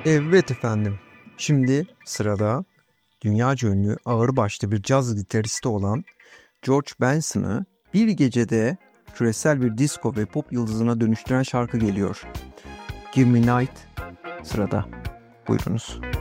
Evet efendim. Şimdi sırada dünyaca ünlü ağırbaşlı bir caz gitaristi olan George Benson'ı bir gecede küresel bir disco ve pop yıldızına dönüştüren şarkı geliyor. Give Me Night sırada. Buyurunuz.